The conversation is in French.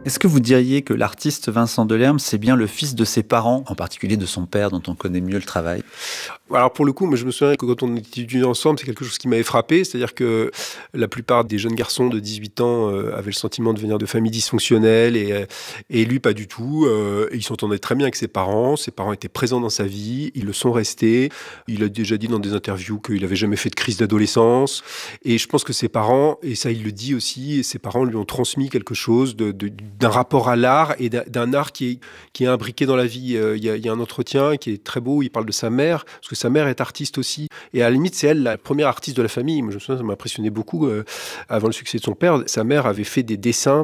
Est-ce que vous diriez que l'artiste Vincent Delerme, c'est bien le fils de ses parents, en particulier de son père dont on connaît mieux le travail? Alors pour le coup, moi je me souviens que quand on étudiait ensemble, c'est quelque chose qui m'avait frappé, c'est-à-dire que la plupart des jeunes garçons de 18 ans avaient le sentiment de venir de familles dysfonctionnelles et lui pas du tout. Il s'entendait très bien avec ses parents étaient présents dans sa vie, ils le sont restés. Il a déjà dit dans des interviews qu'il avait jamais fait de crise d'adolescence et je pense que ses parents, et ça il le dit aussi, et ses parents lui ont transmis quelque chose d'un rapport à l'art et d'un art qui est imbriqué dans la vie. Il y a un entretien qui est très beau, il parle de sa mère, parce que sa mère est artiste aussi. Et à la limite, c'est elle la première artiste de la famille. Moi, je me souviens, ça m'a impressionné beaucoup. Avant le succès de son père, sa mère avait fait des dessins